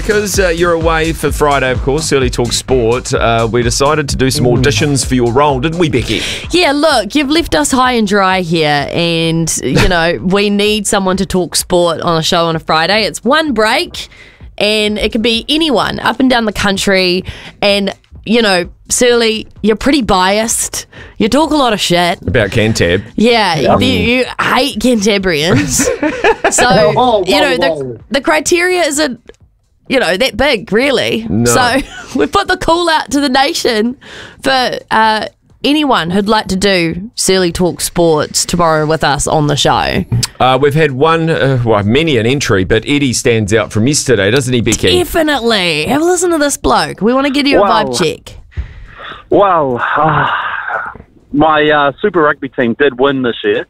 Because you're away for Friday, of course, Surly Talk Sport, we decided to do some auditions for your role, didn't we, Becky? Yeah, look, you've left us high and dry here, and, we need someone to talk sport on a show on a Friday. It's one break, and it can be anyone up and down the country, and, Surly, you're pretty biased. You talk a lot of shit. About Cantab. Yeah, you hate Cantabrians. So, the criteria isn't that big, really. No. So we put the call out to the nation for anyone who'd like to do Surly Talk Sports tomorrow with us on the show. We've had many an entry, but Eddie stands out from yesterday, doesn't he, Becky? Definitely. Have a listen to this bloke. We want to give you a vibe check. Well, my Super Rugby team did win this year.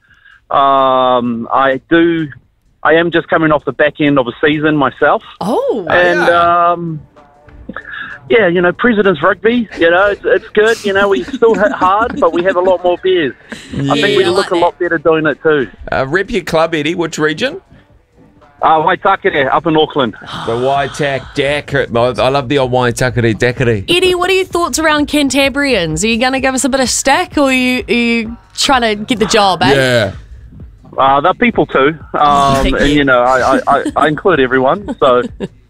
I am just coming off the back end of a season myself. Oh, and President's Rugby, it's good. We still hit hard, but we have a lot more beers. Yeah. I think we look a lot better doing it too. Rep your club, Eddie. Which region? Waitakere, up in Auckland. The Waitakere. I love the old Waitakere Dakere. Eddie, what are your thoughts around Cantabrians? Are you going to give us a bit of stick, or are you trying to get the job, eh? Yeah. They're people too, and I include everyone. So,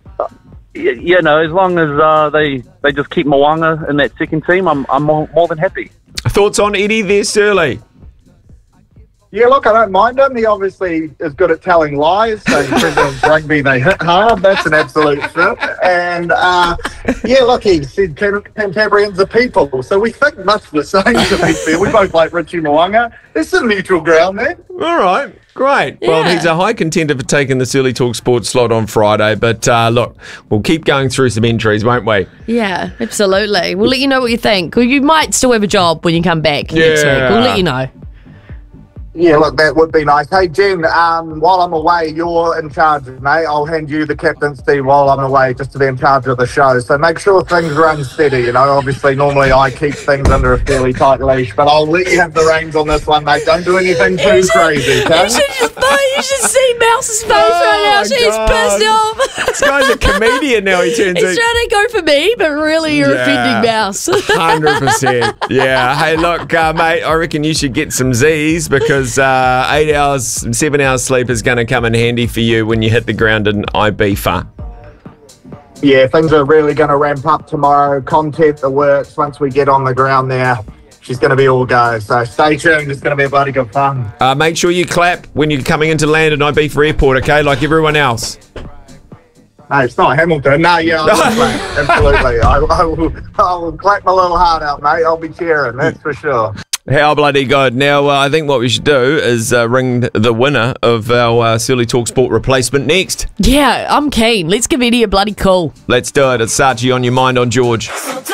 as long as they just keep Moanga in that second team, I'm more than happy. Thoughts on Eddie there, Surly? Yeah, look, I don't mind him. He obviously is good at telling lies. So in President's Rugby, they hit hard. That's an absolute trip. And, look, he said Cantabrians are people. So we think much the same, to be fair. We both like Richie Moanga. There's some neutral ground there. All right, great. Yeah. Well, he's a high contender for taking the Surly Talk Sports slot on Friday. But, look, we'll keep going through some entries, won't we? Yeah, absolutely. We'll let you know what you think. Well, you might still have a job when you come back next week. We'll let you know. Yeah, look, that would be nice. Hey, Jen, while I'm away, you're in charge, mate. I'll hand you the captaincy while I'm away, just to be in charge of the show. So make sure things run steady, Obviously, normally I keep things under a fairly tight leash, but I'll let you have the reins on this one, mate. Don't do anything too crazy, okay? You should see Mouse's face right now. She's pissed off. This guy's a comedian now, he turns out. He's trying to go for me, but really you're offending Mouse. 100%. Yeah. Hey, look, mate, I reckon you should get some Z's because 8 hours, 7 hours sleep is going to come in handy for you when you hit the ground in Ibiza. Yeah, things are really going to ramp up tomorrow. Content, the works, once we get on the ground there, she's going to be all go. So stay tuned. It's going to be a bloody good fun. Make sure you clap when you're coming into land at Ibiza Airport, okay? Like everyone else. No, it's not Hamilton. No, yeah, I will clap. Absolutely. I will clap my little heart out, mate. I'll be cheering, that's for sure. How bloody good. Now, I think what we should do is ring the winner of our Surly Talk Sport replacement next. Yeah, I'm keen. Let's give Eddie a bloody call. Let's do it. It's Saatchi on your mind on George.